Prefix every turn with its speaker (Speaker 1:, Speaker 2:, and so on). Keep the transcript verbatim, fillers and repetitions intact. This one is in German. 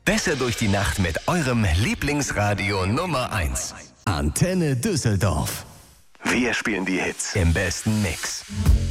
Speaker 1: Besser durch die Nacht mit eurem Lieblingsradio Nummer eins. Antenne Düsseldorf. Wir spielen die Hits im besten Mix.